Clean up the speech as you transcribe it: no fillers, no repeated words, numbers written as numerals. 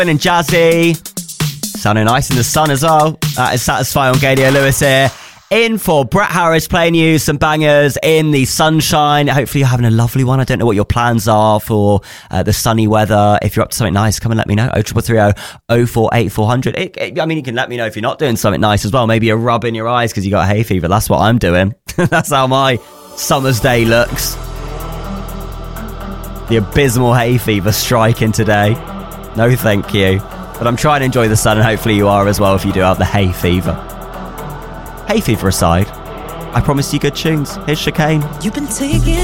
And Jazzy. Sounding nice in the sun as well. That is satisfying on Gadio Lewis here. In for Brett Harris playing you some bangers in the sunshine. Hopefully you're having a lovely one. I don't know what your plans are for the sunny weather. If you're up to something nice, come and let me know. 0330 048 400. I mean, you can let me know if you're not doing something nice as well. Maybe you're rubbing your eyes because you got hay fever. That's what I'm doing. That's how my summer's day looks. The abysmal hay fever striking today. No, thank you. But I'm trying to enjoy the sun, and hopefully you are as well if you do have the hay fever. Hay fever aside, I promised you good tunes. Here's Chicane. You've been taking